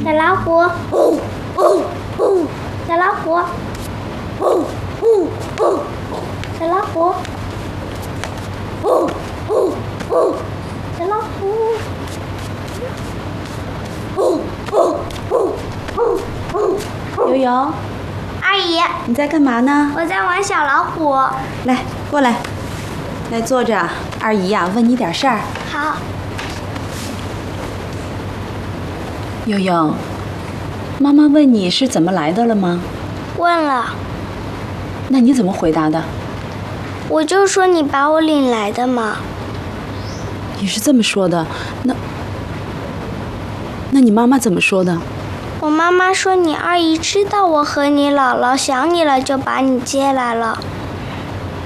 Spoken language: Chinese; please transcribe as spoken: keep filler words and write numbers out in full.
小老虎，小老虎，小老虎，小老虎。 悠悠， 阿姨， 你在干嘛呢？ 我在玩小老虎。 来，过来，来坐着。二姨呀、啊，问你点事儿。 好。 悠悠，妈妈问你是怎么来的了吗？ 问了。 那你怎么回答的？ 我就说你把我领来的嘛。 你是这么说的，那那你妈妈怎么说的？ 我妈妈说你二姨知道我和你姥姥想你了，就把你接来了。